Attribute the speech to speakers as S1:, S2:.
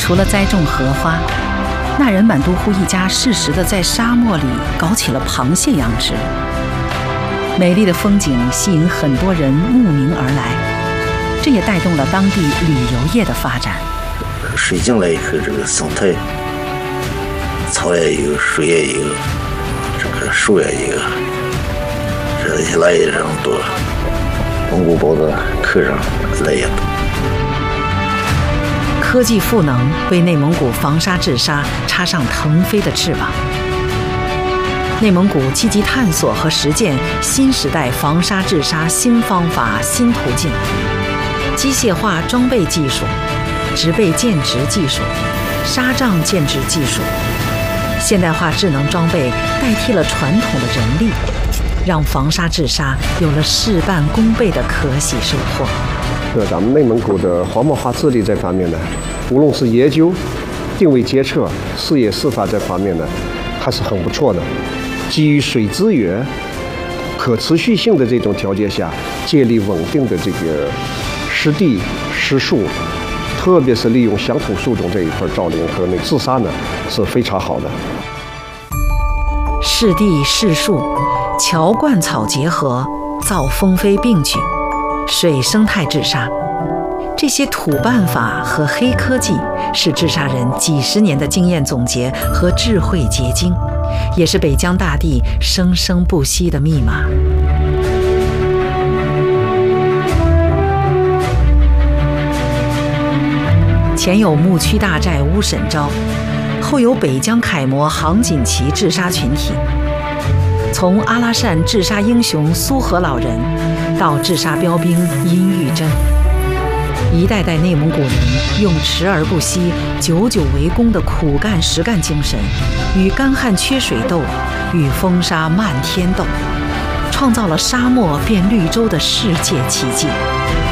S1: 除了栽种荷花，那人满都护一家适时地在沙漠里搞起了螃蟹养殖。美丽的风景吸引很多人慕名而来，这也带动了当地旅游业的发展。
S2: 水进来以后，这个生态，草也有，水也有，这个树也有，这些来的人多，蒙古包的客人来也多。
S1: 科技赋能为内蒙古防沙治沙插上腾飞的翅膀。内蒙古积极探索和实践新时代防沙治沙新方法、新途径，机械化装备技术、植被建植技术、沙障建植技术，现代化智能装备代替了传统的人力，让防沙治沙有了事半功倍的可喜收获。
S3: 咱们内蒙古的黄漠化治理这方面呢，无论是研究、定位决策、事业示范这方面呢，还是很不错的。基于水资源可持续性的这种条件下，建立稳定的这个湿地、湿树，特别是利用乡土树种这一块造林和那治沙呢，是非常好的。
S1: 湿地湿树、桥灌草结合，造风飞并举，水生态治沙，这些土办法和黑科技是治沙人几十年的经验总结和智慧结晶，也是北疆大地生生不息的密码。前有牧区大寨乌沈昭，后有北疆楷模杭锦旗治沙群体。从阿拉善治沙英雄苏河老人，到治沙标兵殷玉珍，一代代内蒙古人用持而不息、久久为功的苦干实干精神，与干旱缺水斗，与风沙漫天斗，创造了沙漠变绿洲的世界奇迹。